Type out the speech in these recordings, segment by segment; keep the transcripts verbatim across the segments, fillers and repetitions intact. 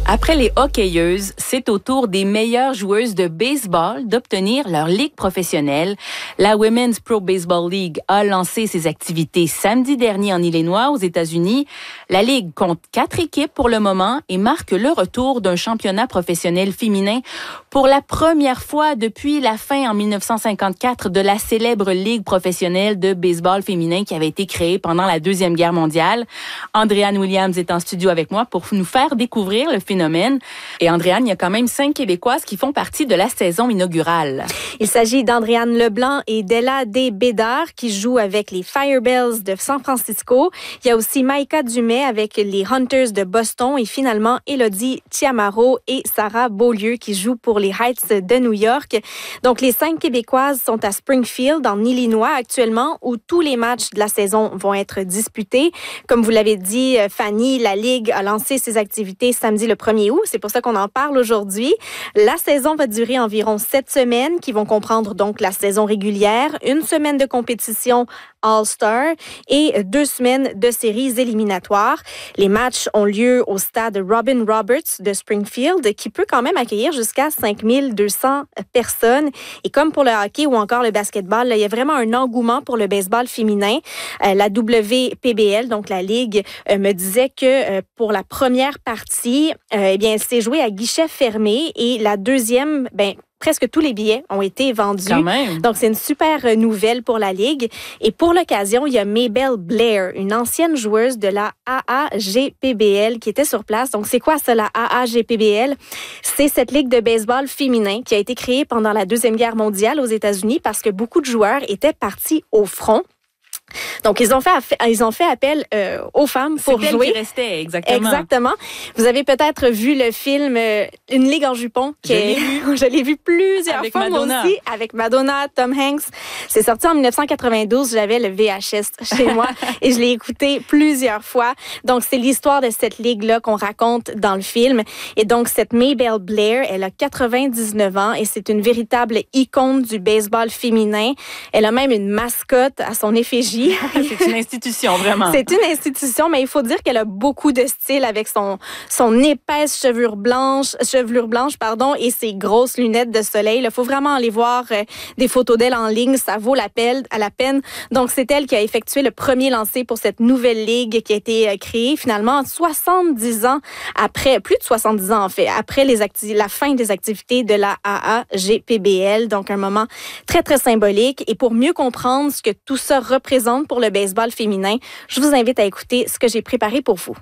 Après les hockeyeuses, c'est au tour des meilleures joueuses de baseball d'obtenir leur ligue professionnelle. La Women's Pro Baseball League a lancé ses activités samedi dernier en Illinois, aux États-Unis. La ligue compte quatre équipes pour le moment et marque le retour d'un championnat professionnel féminin pour la première fois depuis la fin en dix-neuf cent cinquante-quatre de la célèbre ligue professionnelle de baseball féminin qui avait été créée pendant la Deuxième Guerre mondiale. Andréane Williams est en studio avec moi pour nous faire découvrir le phénomène. Et Andréane, il y a quand même cinq Québécoises qui font partie de la saison inaugurale. Il s'agit d'Andréane Leblanc et d'Ella D. Bédard qui jouent avec les Firebells de San Francisco. Il y a aussi Maïka Dumais avec les Hunters de Boston et finalement Élodie Chiamaro et Sarah Beaulieu qui jouent pour les Heights de New York. Donc les cinq Québécoises sont à Springfield en Illinois actuellement où tous les matchs de la saison vont être disputés. Comme vous l'avez dit, Fanny, la Ligue a lancé ses activités samedi le premier août. C'est pour ça qu'on en parle aujourd'hui. La saison va durer environ sept semaines qui vont comprendre donc la saison régulière, une semaine de compétition All-Star et deux semaines de séries éliminatoires. Les matchs ont lieu au stade Robin Roberts de Springfield qui peut quand même accueillir jusqu'à cinq mille deux cents personnes. Et comme pour le hockey ou encore le basketball, là, il y a vraiment un engouement pour le baseball féminin. Euh, la W P B L, donc la Ligue, euh, me disait que euh, pour la première partie, euh, eh bien, elle s'est jouée à guichet fermé et la deuxième, ben, presque tous les billets ont été vendus. Quand même. Donc, c'est une super nouvelle pour la Ligue. Et pour l'occasion, il y a Mabel Blair, une ancienne joueuse de la A A G P B L qui était sur place. Donc, c'est quoi ça, la A A G P B L? C'est cette ligue de baseball féminin qui a été créée pendant la Deuxième Guerre mondiale aux États-Unis parce que beaucoup de joueurs étaient partis au front. Donc, ils ont fait, ils ont fait appel euh, aux femmes pour c'est jouer. C'est elle qui restait, exactement. Exactement. Vous avez peut-être vu le film euh, Une Ligue en jupon. Je l'ai vu. Je l'ai vu plusieurs avec fois, Madonna. moi aussi, avec Madonna, Tom Hanks. C'est sorti en dix-neuf cent quatre-vingt-douze. J'avais le V H S chez moi et je l'ai écouté plusieurs fois. Donc, c'est l'histoire de cette ligue-là qu'on raconte dans le film. Et donc, cette Mabel Blair, elle a quatre-vingt-dix-neuf ans et c'est une véritable icône du baseball féminin. Elle a même une mascotte à son effigie. C'est une institution, vraiment. C'est une institution, mais il faut dire qu'elle a beaucoup de style avec son, son épaisse chevelure blanche, chevelure blanche pardon, et ses grosses lunettes de soleil. Il faut vraiment aller voir euh, des photos d'elle en ligne. Ça vaut la peine, à la peine. Donc, c'est elle qui a effectué le premier lancer pour cette nouvelle ligue qui a été euh, créée finalement soixante-dix ans après, plus de soixante-dix ans en fait, après les acti- la fin des activités de la A A G P B L. Donc, un moment très, très symbolique. Et pour mieux comprendre ce que tout ça représente pour le baseball féminin, je vous invite à écouter ce que j'ai préparé pour vous.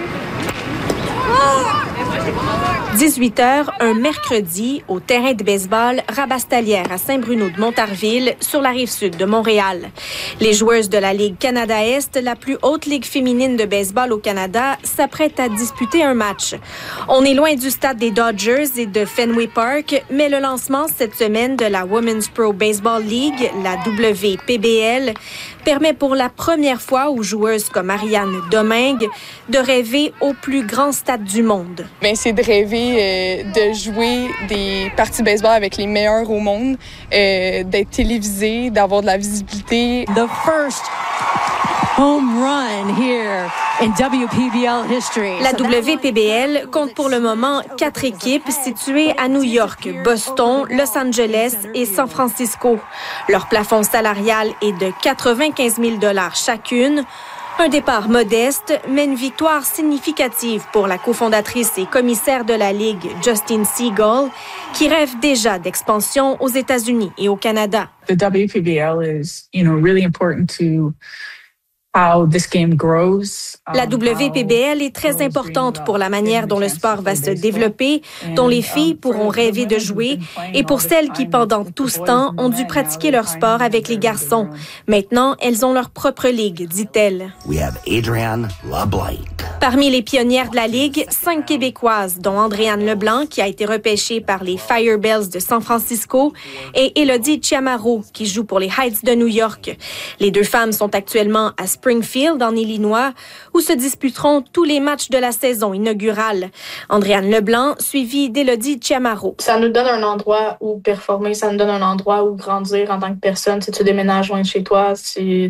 dix-huit heures, un mercredi, au terrain de baseball Rabastalière à Saint-Bruno de Montarville, sur la rive sud de Montréal. Les joueuses de la Ligue Canada-Est, la plus haute ligue féminine de baseball au Canada, s'apprêtent à disputer un match. On est loin du stade des Dodgers et de Fenway Park, mais le lancement cette semaine de la Women's Pro Baseball League, la W P B L, permet pour la première fois aux joueuses comme Ariane Domingue de rêver au plus grand stade du monde. Bien, c'est de rêver euh, de jouer des parties de baseball avec les meilleurs au monde, euh, d'être télévisé, d'avoir de la visibilité. The first home run here in W P B L history. La W P B L compte pour le moment quatre équipes situées à New York, Boston, Los Angeles et San Francisco. Leur plafond salarial est de quatre-vingt-quinze mille dollars chacune. Un départ modeste, mais une victoire significative pour la cofondatrice et commissaire de la Ligue, Justine Siegel, qui rêve déjà d'expansion aux États-Unis et au Canada. The W P B L is, you know, really important to how this game grows. La W P B L est très importante pour la manière dont le sport va se développer, dont les filles pourront rêver de jouer, et pour celles qui, pendant tout ce temps, ont dû pratiquer leur sport avec les garçons. Maintenant, elles ont leur propre ligue, dit-elle. We have Adrienne LeBlanc. Parmi les pionnières de la Ligue, cinq Québécoises, dont Andréane Leblanc, qui a été repêchée par les Firebells de San Francisco, et Élodie Chiamaro, qui joue pour les Heights de New York. Les deux femmes sont actuellement à Springfield, en Illinois, où se disputeront tous les matchs de la saison inaugurale. Andréane Leblanc, suivie d'Élodie Chiamaro. Ça nous donne un endroit où performer, ça nous donne un endroit où grandir en tant que personne. Si tu déménages loin de chez toi, si tu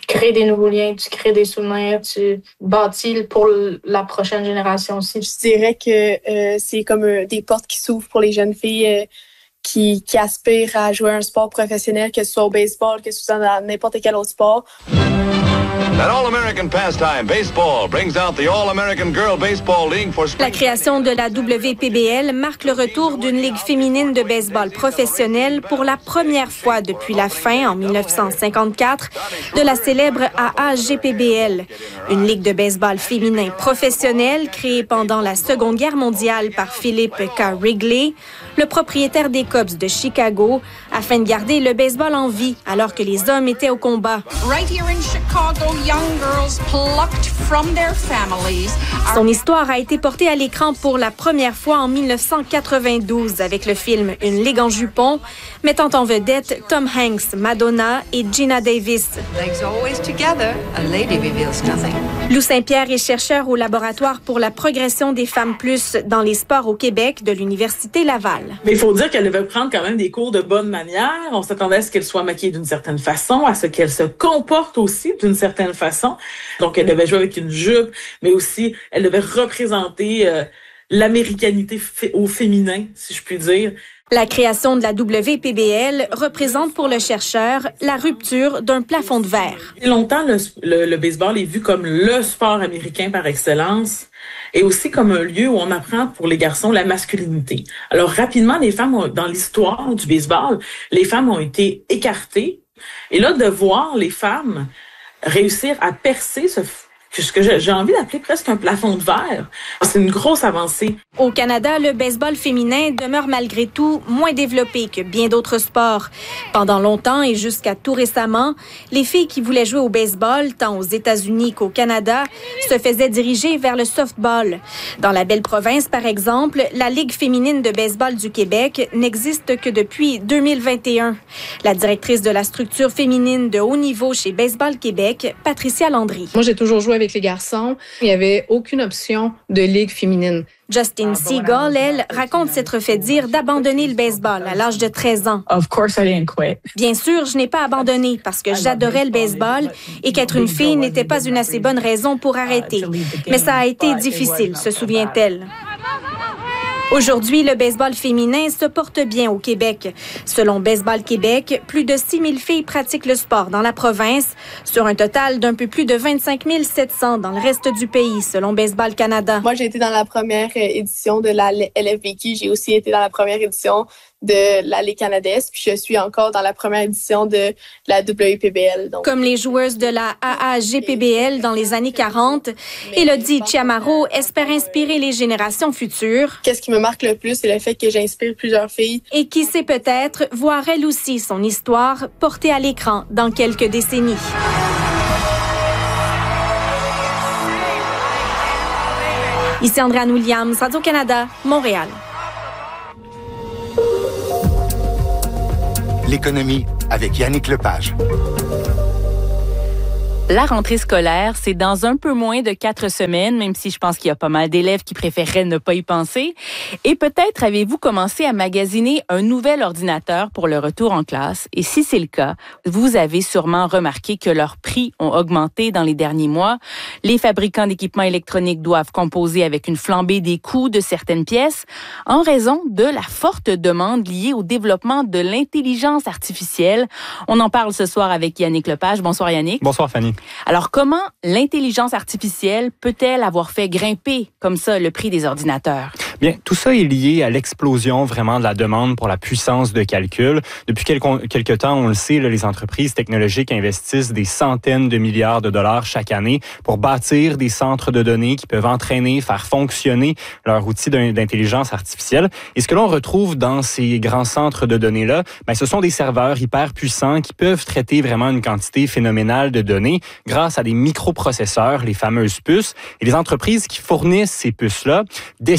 crées des nouveaux liens, tu crées des souvenirs, tu bâtis pour la prochaine génération aussi. Je dirais que euh, c'est comme euh, des portes qui s'ouvrent pour les jeunes filles euh, qui, qui aspirent à jouer un sport professionnel, que ce soit au baseball, que ce soit dans n'importe quel autre sport. That All-American pastime, baseball, brings out the All-American Girl Baseball League for spring. La création de la W P B L marque le retour d'une ligue féminine de baseball professionnelle pour la première fois depuis la fin, en dix-neuf cent cinquante-quatre, de la célèbre A A G P B L, une ligue de baseball féminin professionnelle créée pendant la Seconde Guerre mondiale par Philip K. Wrigley, le propriétaire des Cubs de Chicago, afin de garder le baseball en vie alors que les hommes étaient au combat. Right here in Chicago, young girls plucked from their families. Son histoire a été portée à l'écran pour la première fois en dix-neuf cent quatre-vingt-douze avec le film Une ligue en jupon, mettant en vedette Tom Hanks, Madonna et Gina Davis. Legs always together, a lady reveals nothing. Lou Saint-Pierre est chercheur au laboratoire pour la progression des femmes plus dans les sports au Québec de l'Université Laval. Mais il faut dire qu'elle devait prendre quand même des cours de bonne manière. On s'attendait à ce qu'elle soit maquillée d'une certaine façon, à ce qu'elle se comporte aussi d'une certaine façon. Donc, elle devait jouer avec une jupe, mais aussi, elle devait représenter euh, l'américanité f- au féminin, si je puis dire. La création de la W P B L représente pour le chercheur la rupture d'un plafond de verre. Longtemps, le, le, le baseball est vu comme le sport américain par excellence et aussi comme un lieu où on apprend pour les garçons la masculinité. Alors rapidement, les femmes, ont, dans l'histoire du baseball, les femmes ont été écartées. Et là, de voir les femmes réussir à percer ce ce que j'ai envie d'appeler presque un plafond de verre. C'est une grosse avancée. Au Canada, le baseball féminin demeure malgré tout moins développé que bien d'autres sports. Pendant longtemps et jusqu'à tout récemment, les filles qui voulaient jouer au baseball, tant aux États-Unis qu'au Canada, se faisaient diriger vers le softball. Dans la belle province, par exemple, la Ligue féminine de baseball du Québec n'existe que depuis deux mille vingt et un. La directrice de la structure féminine de haut niveau chez Baseball Québec, Patricia Landry. Moi, j'ai toujours joué avec les garçons. Il n'y avait aucune option de ligue féminine. Justine Seagull, elle, raconte s'être fait dire d'abandonner le baseball à l'âge de treize ans. Of course I didn't quit. Bien sûr, je n'ai pas abandonné parce que j'adorais le baseball et qu'être une fille n'était pas une assez bonne raison pour arrêter. Mais ça a été difficile, se souvient-elle. Aujourd'hui, le baseball féminin se porte bien au Québec. Selon Baseball Québec, plus de six mille filles pratiquent le sport dans la province, sur un total d'un peu plus de vingt-cinq mille sept cents dans le reste du pays, selon Baseball Canada. Moi, j'ai été dans la première édition de la L F B Q. J'ai aussi été dans la première édition de la Ligue canadienne, puis je suis encore dans la première édition de la W P B L. Donc. Comme les joueuses de la A A G P B L dans les années quarante, Élodie Chiamaro espère inspirer les générations futures. Qu'est-ce qui me marque le plus, c'est le fait que j'inspire plusieurs filles. Et qui sait peut-être voir elle aussi son histoire portée à l'écran dans quelques décennies. Ici Andréane Williams, Radio-Canada, Montréal. L'économie avec Yannick Lepage. La rentrée scolaire, c'est dans un peu moins de quatre semaines, même si je pense qu'il y a pas mal d'élèves qui préféreraient ne pas y penser. Et peut-être avez-vous commencé à magasiner un nouvel ordinateur pour le retour en classe. Et si c'est le cas, vous avez sûrement remarqué que leurs prix ont augmenté dans les derniers mois. Les fabricants d'équipements électroniques doivent composer avec une flambée des coûts de certaines pièces en raison de la forte demande liée au développement de l'intelligence artificielle. On en parle ce soir avec Yannick Lepage. Bonsoir Yannick. Bonsoir Fanny. Alors, comment l'intelligence artificielle peut-elle avoir fait grimper comme ça le prix des ordinateurs? Bien, tout ça est lié à l'explosion vraiment de la demande pour la puissance de calcul. Depuis quelques, quelques temps, on le sait, là, les entreprises technologiques investissent des centaines de milliards de dollars chaque année pour bâtir des centres de données qui peuvent entraîner, faire fonctionner leur outil d'intelligence artificielle. Et ce que l'on retrouve dans ces grands centres de données-là, bien, ce sont des serveurs hyper puissants qui peuvent traiter vraiment une quantité phénoménale de données grâce à des microprocesseurs, les fameuses puces. Et les entreprises qui fournissent ces puces-là, destinées à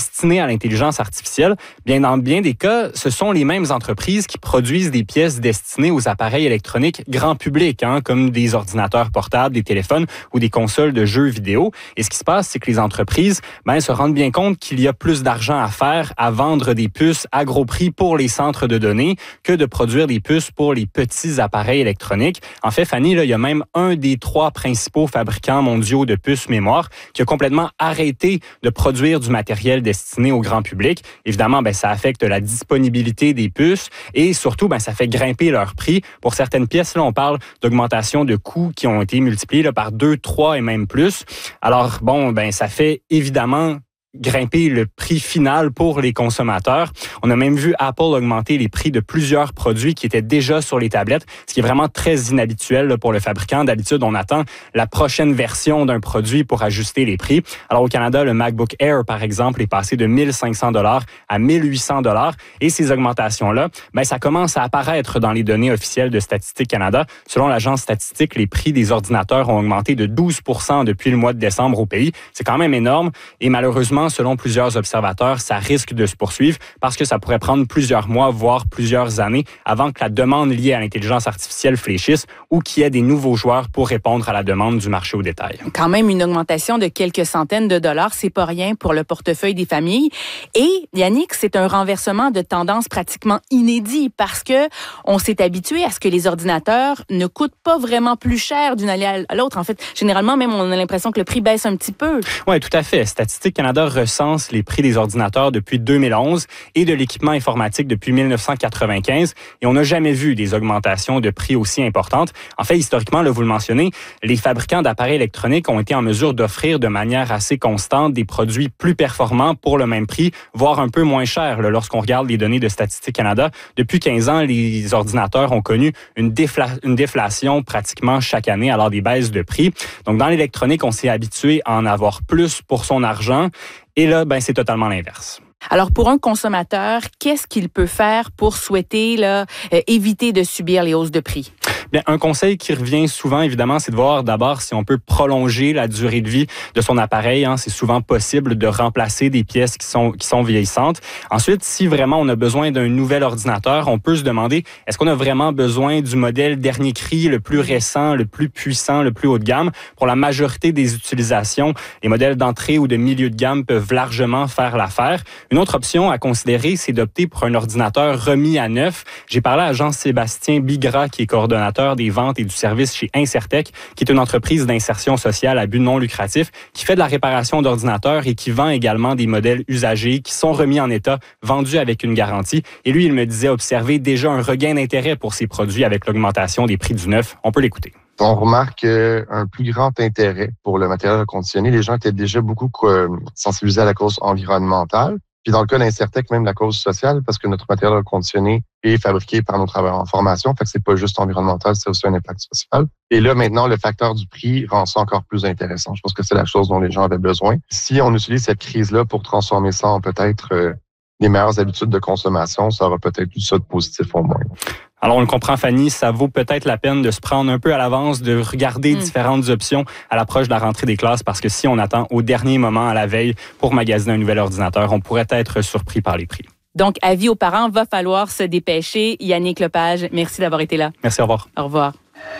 l'intelligence artificielle, bien dans bien des cas, ce sont les mêmes entreprises qui produisent des pièces destinées aux appareils électroniques grand public, hein, comme des ordinateurs portables, des téléphones ou des consoles de jeux vidéo. Et ce qui se passe, c'est que les entreprises ben, se rendent bien compte qu'il y a plus d'argent à faire à vendre des puces à gros prix pour les centres de données que de produire des puces pour les petits appareils électroniques. En fait, Fanny, là, il y a même un des trois principaux fabricants mondiaux de puces mémoire qui a complètement arrêté de produire du matériel destiné au grand public. Évidemment, ben, ça affecte la disponibilité des puces et surtout, ben, ça fait grimper leur prix. Pour certaines pièces, là, on parle d'augmentation de coûts qui ont été multipliés là, par deux, trois et même plus. Alors, bon, ben, ça fait évidemment grimper le prix final pour les consommateurs. On a même vu Apple augmenter les prix de plusieurs produits qui étaient déjà sur les tablettes, ce qui est vraiment très inhabituel là, pour le fabricant. D'habitude, on attend la prochaine version d'un produit pour ajuster les prix. Alors au Canada, le MacBook Air, par exemple, est passé de mille cinq cents dollars à mille huit cents dollars. Et ces augmentations-là, ben, ça commence à apparaître dans les données officielles de Statistique Canada. Selon l'agence statistique, les prix des ordinateurs ont augmenté de douze pour cent depuis le mois de décembre au pays. C'est quand même énorme et malheureusement, selon plusieurs observateurs, ça risque de se poursuivre parce que ça pourrait prendre plusieurs mois, voire plusieurs années avant que la demande liée à l'intelligence artificielle fléchisse ou qu'il y ait des nouveaux joueurs pour répondre à la demande du marché au détail. Quand même une augmentation de quelques centaines de dollars, c'est pas rien pour le portefeuille des familles. Et Yannick, c'est un renversement de tendance pratiquement inédit parce que on s'est habitué à ce que les ordinateurs ne coûtent pas vraiment plus cher d'une année à l'autre. En fait, généralement, même, on a l'impression que le prix baisse un petit peu. Oui, tout à fait. Statistique Canada recense les prix des ordinateurs depuis deux mille onze et de l'équipement informatique depuis mille neuf cent quatre-vingt-quinze et on n'a jamais vu des augmentations de prix aussi importantes. En fait, historiquement, là, vous le mentionnez, les fabricants d'appareils électroniques ont été en mesure d'offrir de manière assez constante des produits plus performants pour le même prix, voire un peu moins cher. Là, lorsqu'on regarde les données de Statistique Canada, depuis quinze ans, les ordinateurs ont connu une, défla- une déflation pratiquement chaque année, alors des baisses de prix. Donc, dans l'électronique, on s'est habitué à en avoir plus pour son argent. Et là, ben, c'est totalement l'inverse. Alors, pour un consommateur, qu'est-ce qu'il peut faire pour souhaiter là, euh, éviter de subir les hausses de prix? Bien, un conseil qui revient souvent, évidemment, c'est de voir d'abord si on peut prolonger la durée de vie de son appareil. Hein. C'est souvent possible de remplacer des pièces qui sont qui sont vieillissantes. Ensuite, si vraiment on a besoin d'un nouvel ordinateur, on peut se demander, est-ce qu'on a vraiment besoin du modèle dernier cri, le plus récent, le plus puissant, le plus haut de gamme? Pour la majorité des utilisations, les modèles d'entrée ou de milieu de gamme peuvent largement faire l'affaire. Une autre option à considérer, c'est d'opter pour un ordinateur remis à neuf. J'ai parlé à Jean-Sébastien Bigra, qui est coordonnateur des ventes et du service chez Incertec, qui est une entreprise d'insertion sociale à but non lucratif, qui fait de la réparation d'ordinateurs et qui vend également des modèles usagés qui sont remis en état, vendus avec une garantie. Et lui, il me disait observer déjà un regain d'intérêt pour ces produits avec l'augmentation des prix du neuf. On peut l'écouter. On remarque un plus grand intérêt pour le matériel reconditionné. Les gens étaient déjà beaucoup sensibilisés à la cause environnementale. Puis dans le cas d'Incertec, même la cause sociale, parce que notre matériel reconditionné est fabriqué par nos travailleurs en formation. Fait que c'est pas juste environnemental, c'est aussi un impact social. Et là, maintenant, le facteur du prix rend ça encore plus intéressant. Je pense que c'est la chose dont les gens avaient besoin. Si on utilise cette crise-là pour transformer ça en peut-être euh, des meilleures habitudes de consommation, ça aura peut-être eu ça de positif au moins. Alors, on le comprend, Fanny, ça vaut peut-être la peine de se prendre un peu à l'avance, de regarder mmh. différentes options à l'approche de la rentrée des classes, parce que si on attend au dernier moment, à la veille, pour magasiner un nouvel ordinateur, on pourrait être surpris par les prix. Donc, avis aux parents, va falloir se dépêcher. Yannick Lepage, merci d'avoir été là. Merci, au revoir. Au revoir.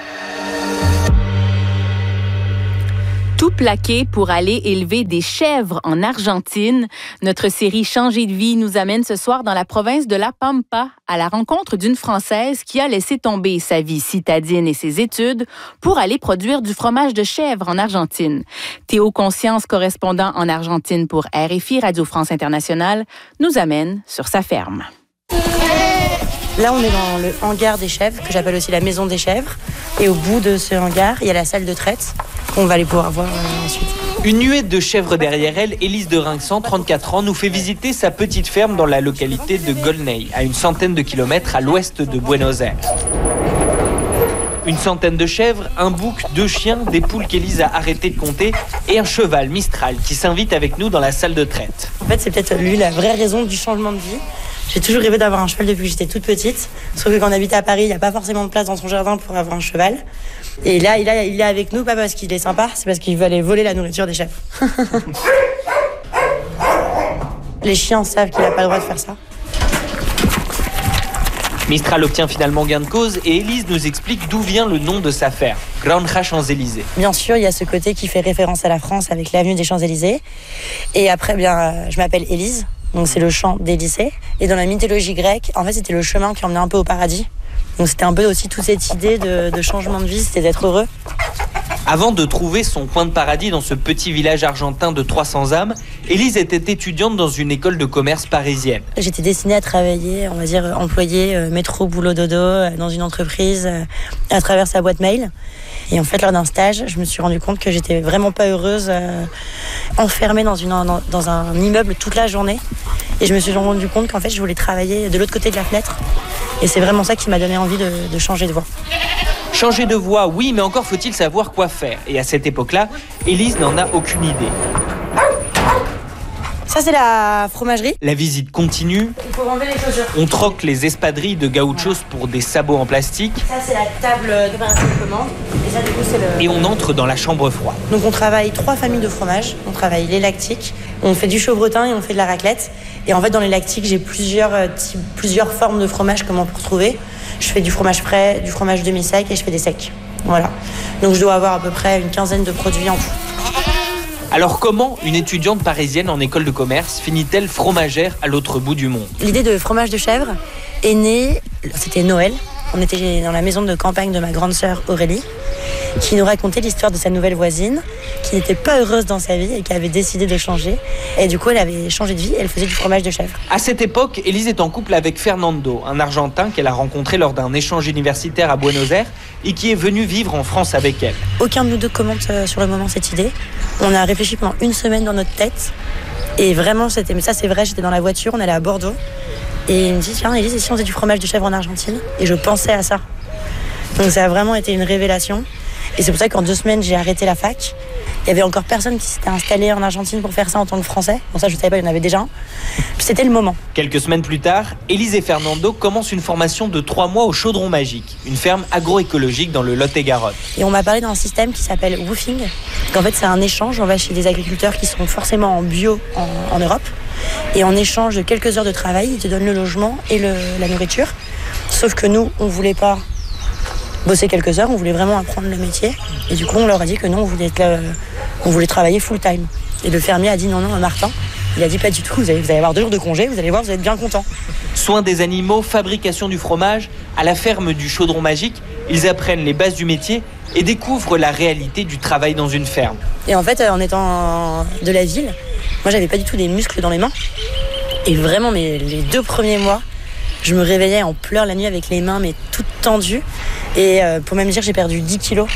Tout plaqué pour aller élever des chèvres en Argentine. Notre série Changer de vie nous amène ce soir dans la province de La Pampa à la rencontre d'une Française qui a laissé tomber sa vie citadine et ses études pour aller produire du fromage de chèvre en Argentine. Théo Conscience, correspondant en Argentine pour R F I Radio France Internationale, nous amène sur sa ferme. Là, on est dans le hangar des chèvres, que j'appelle aussi la maison des chèvres. Et au bout de ce hangar, il y a la salle de traite qu'on va aller pouvoir voir euh, ensuite. Une nuée de chèvres derrière elle, Élise de Rinxan, trente-quatre ans, nous fait visiter sa petite ferme dans la localité de Golney, à une centaine de kilomètres à l'ouest de Buenos Aires. Une centaine de chèvres, un bouc, deux chiens, des poules qu'Élise a arrêté de compter et un cheval Mistral qui s'invite avec nous dans la salle de traite. En fait, c'est peut-être lui la vraie raison du changement de vie. J'ai toujours rêvé d'avoir un cheval depuis que j'étais toute petite. Sauf que quand on habite à Paris, il n'y a pas forcément de place dans son jardin pour avoir un cheval. Et là, il, a, il est avec nous, pas parce qu'il est sympa, c'est parce qu'il veut aller voler la nourriture des chèvres. Les chiens savent qu'il n'a pas le droit de faire ça. Mistral obtient finalement gain de cause et Élise nous explique d'où vient le nom de sa ferme, Granja Champs-Élysées. Bien sûr, il y a ce côté qui fait référence à la France avec l'avenue des Champs-Élysées. Et après, bien, je m'appelle Élise, donc c'est le champ d'Élysée. Et dans la mythologie grecque, en fait, c'était le chemin qui emmenait un peu au paradis. Donc c'était un peu aussi toute cette idée de, de changement de vie, c'était d'être heureux. Avant de trouver son coin de paradis dans ce petit village argentin de trois cents âmes, Élise était étudiante dans une école de commerce parisienne. J'étais destinée à travailler, on va dire, employée, euh, métro, boulot, dodo, euh, dans une entreprise, euh, à travers sa boîte mail. Et en fait, lors d'un stage, je me suis rendu compte que j'étais vraiment pas heureuse, euh, enfermée dans, une, dans, dans un immeuble toute la journée. Et je me suis rendu compte qu'en fait, je voulais travailler de l'autre côté de la fenêtre. Et c'est vraiment ça qui m'a donné envie de, de changer de voie. Changer de voie, oui, mais encore faut-il savoir quoi faire. Et à cette époque-là, Élise n'en a aucune idée. Ça, c'est la fromagerie. La visite continue. Il faut enlever les chaussures. On troque les espadrilles de gauchos pour des sabots en plastique. Ça, c'est la table de préparation de commande. Et ça, du coup, c'est le... Et on entre dans la chambre froide. Donc, on travaille trois familles de fromage. On travaille les lactiques, on fait du chauvretin et on fait de la raclette. Et en fait, dans les lactiques, j'ai plusieurs, euh, types, plusieurs formes de fromage comment pour trouver. Je fais du fromage frais, du fromage demi-sec et je fais des secs. Voilà. Donc, je dois avoir à peu près une quinzaine de produits en tout. Alors comment une étudiante parisienne en école de commerce finit-elle fromagère à l'autre bout du monde? L'idée de fromage de chèvre est née, c'était Noël. On était dans la maison de campagne de ma grande sœur Aurélie, qui nous racontait l'histoire de sa nouvelle voisine, qui n'était pas heureuse dans sa vie et qui avait décidé de changer. Et du coup, elle avait changé de vie et elle faisait du fromage de chèvre. À cette époque, Élise est en couple avec Fernando, un Argentin qu'elle a rencontré lors d'un échange universitaire à Buenos Aires et qui est venu vivre en France avec elle. Aucun de nous deux commente sur le moment cette idée. On a réfléchi pendant une semaine dans notre tête. Et vraiment, c'était, mais ça c'est vrai, j'étais dans la voiture, on allait à Bordeaux. Et il me dit, tiens Élise, et si on faisait du fromage de chèvre en Argentine? Et je pensais à ça. Donc ça a vraiment été une révélation. Et c'est pour ça qu'en deux semaines, j'ai arrêté la fac. Il y avait encore personne qui s'était installé en Argentine pour faire ça en tant que Français. Bon, ça, je ne savais pas, il y en avait déjà un. Puis c'était le moment. Quelques semaines plus tard, Élise et Fernando commencent une formation de trois mois au Chaudron Magique, une ferme agroécologique dans le Lot-et-Garonne. Et on m'a parlé d'un système qui s'appelle woofing. En fait, c'est un échange. On va chez des agriculteurs qui sont forcément en bio en, en Europe. Et en échange de quelques heures de travail, ils te donnent le logement et le, la nourriture. Sauf que nous, on ne voulait pas bosser quelques heures, on voulait vraiment apprendre le métier. Et du coup, on leur a dit que non, on voulait, être là, on voulait travailler full-time. Et le fermier a dit non, non, Martin. Il a dit pas du tout, vous allez, vous allez avoir deux jours de congé, vous allez voir, vous allez être bien content. Soins des animaux, fabrication du fromage, à la ferme du Chaudron Magique, ils apprennent les bases du métier et découvrent la réalité du travail dans une ferme. Et en fait, en étant de la ville, moi, j'avais pas du tout des muscles dans les mains. Et vraiment, mais les deux premiers mois, je me réveillais en pleurs la nuit avec les mains mais toutes tendues. Et euh, pour même dire, j'ai perdu dix kilos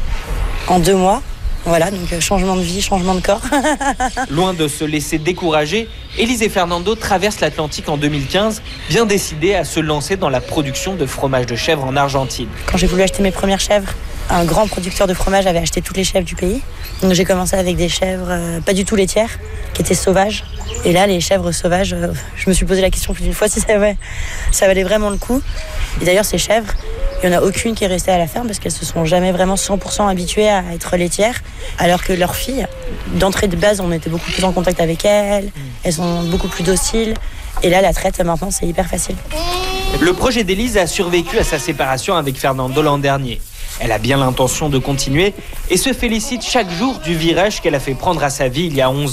en deux mois. Voilà, donc euh, changement de vie, changement de corps. Loin de se laisser décourager, Élise et Fernando traversent l'Atlantique en deux mille quinze, bien décidés à se lancer dans la production de fromage de chèvre en Argentine. Quand j'ai voulu acheter mes premières chèvres, un grand producteur de fromage avait acheté toutes les chèvres du pays. Donc j'ai commencé avec des chèvres euh, pas du tout laitières, qui étaient sauvages. Et là, les chèvres sauvages, euh, je me suis posé la question plus d'une fois si ça valait, ça valait vraiment le coup. Et d'ailleurs, ces chèvres, il n'y en a aucune qui est restée à la ferme parce qu'elles se sont jamais vraiment cent pour cent habituées à être laitières. Alors que leurs filles, d'entrée de base, on était beaucoup plus en contact avec elles. Elles sont beaucoup plus dociles. Et là, la traite, maintenant, c'est hyper facile. Le projet d'Élise a survécu à sa séparation avec Fernando l'an dernier. Elle a bien l'intention de continuer et se félicite chaque jour du virage qu'elle a fait prendre à sa vie il y a onze ans.